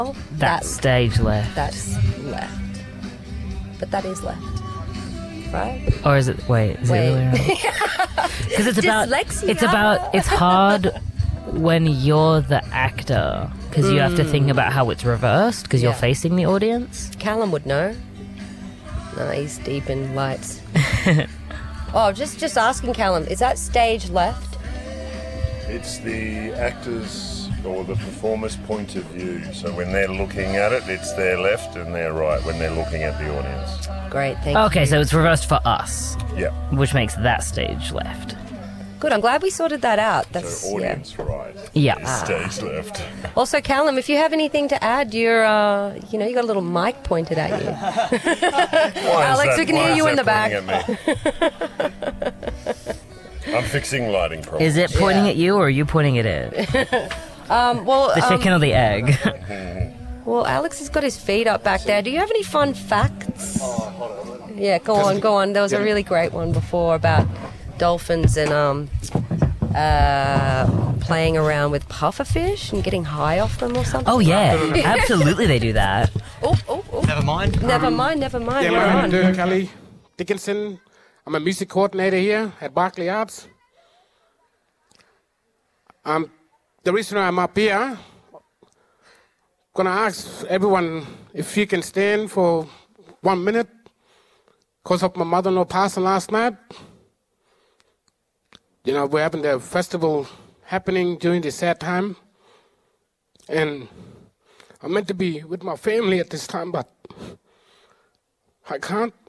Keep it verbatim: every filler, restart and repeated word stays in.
That's that, stage left. That's left. But that is left. Right? Or is it, wait, is Wait. it really right? Because it's about, Dyslexia. it's about, it's hard when you're the actor, because you have to think about how it's reversed, because you're Yeah. facing the audience. Callum would know. No, he's deep in lights. oh, just, just asking Callum, is that stage left? It's the actor's or the performer's point of view. So when they're looking at it, it's their left and their right when they're looking at the audience. Great, thank Okay, you. so it's reversed for us, Yeah. which makes that stage left. Good, I'm glad we sorted that out. That's So audience right. Yeah. is Stage left. Yeah. Also, Callum, if you have anything to add, you're, uh, you know, you got a little mic pointed at you. Why is Alex, that- we can why hear is you in that the pointing at me? I'm fixing lighting problems. Is it pointing at you, or are you pointing at it? Um, well, The um, chicken or the egg? well, Alex has got his feet up back there. Do you have any fun facts? Yeah, go on, go on. There was a really great one before about dolphins and um, uh, playing around with pufferfish and getting high off them or something. Oh, yeah. Absolutely they do that. Oh, oh, oh. Never mind. Never Um, mind, never mind. Yeah, We're my on. name is Kelly Dickinson. I'm a music coordinator here at Berkeley Arts. Um, the reason I'm up here, gonna ask everyone if you can stand for one minute because of my mother-in-law passing last night. You know, we're having the festival happening during this sad time, and I'm meant to be with my family at this time, but I can't.